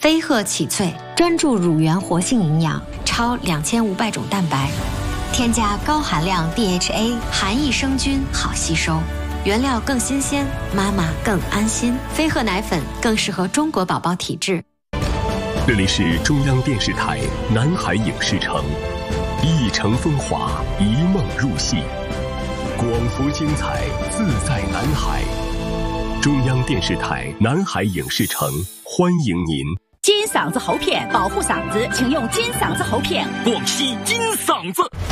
飞鹤启萃，专注乳源活性营养，超2500种蛋白，添加高含量 DHA， 含益生菌，好吸收。原料更新鲜，妈妈更安心。飞鹤奶粉更适合中国宝宝体质。 这里是中央电视台南海影视城，一城风华，一梦入戏，广福精彩，自在南海。中央电视台南海影视城欢迎您。 金嗓子喉片保护嗓子，请用金嗓子喉片。 广西金嗓子。